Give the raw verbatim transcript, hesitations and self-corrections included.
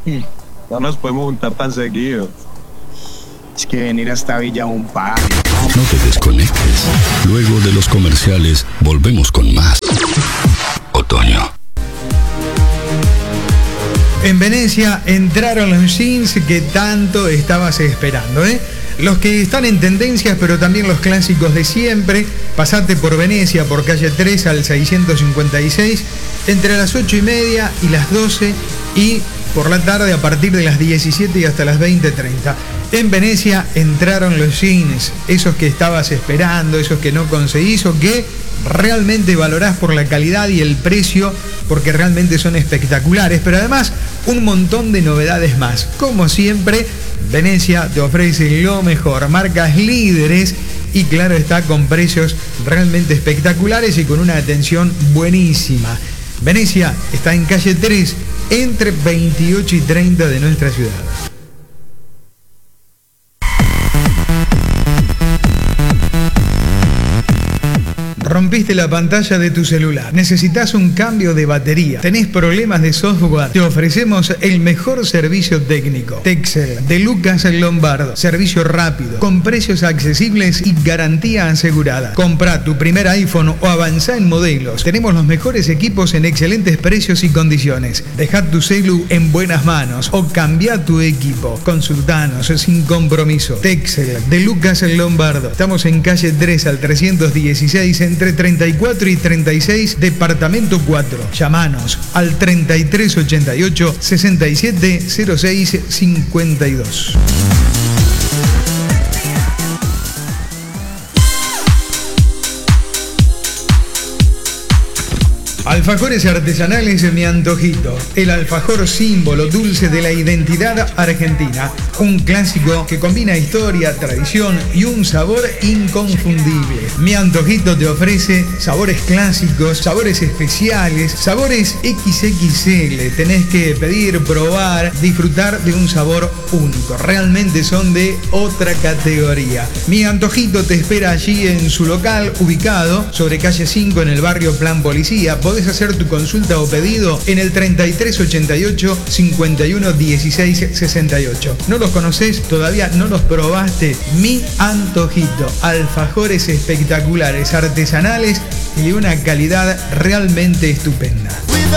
No nos podemos juntar tan seguido. Es que venir hasta Villa un par. No te desconectes. Luego de los comerciales, volvemos con más. Otoño. En Venecia entraron los jeans que tanto estabas esperando, ¿eh? Los que están en tendencias, pero también los clásicos de siempre. Pasate por Venecia, por calle tres al seiscientos cincuenta y seis, entre las ocho y media y las doce, y por la tarde a partir de las diecisiete y hasta las veinte treinta. En Venecia entraron los jeans, esos que estabas esperando, esos que no conseguís o que realmente valorás por la calidad y el precio, porque realmente son espectaculares, pero además un montón de novedades más. Como siempre, Venecia te ofrece lo mejor, marcas líderes y claro está, con precios realmente espectaculares y con una atención buenísima. Venecia está en calle tres, entre veintiocho y treinta de nuestra ciudad. Rompiste la pantalla de tu celular, necesitas un cambio de batería, tenés problemas de software, te ofrecemos el mejor servicio técnico. Texel, de Lucas Lombardo, servicio rápido, con precios accesibles y garantía asegurada. Comprá tu primer iPhone o avanzá en modelos. Tenemos los mejores equipos en excelentes precios y condiciones. Dejá tu celu en buenas manos o cambia tu equipo. Consultanos sin compromiso. Texel, de Lucas Lombardo. Estamos en calle tres al trescientos dieciséis, entre treinta y cuatro y treinta y seis, departamento cuatro. Llamanos al treinta y tres ochenta y ocho, sesenta y siete cero seis cincuenta y dos. Alfajores artesanales Mi Antojito, el alfajor símbolo dulce de la identidad argentina, un clásico que combina historia, tradición y un sabor inconfundible. Mi Antojito te ofrece sabores clásicos, sabores especiales, sabores equis equis ele. Tenés que pedir, probar, disfrutar de un sabor único. Realmente son de otra categoría. Mi Antojito te espera allí en su local, ubicado sobre calle cinco en el barrio Plan Policía. Podés hacer tu consulta o pedido en el treinta y tres ochenta y ocho, cincuenta y uno dieciséis sesenta y ocho. ¿No los conocés? ¿Todavía no los probaste? Mi Antojito, alfajores espectaculares, artesanales y de una calidad realmente estupenda.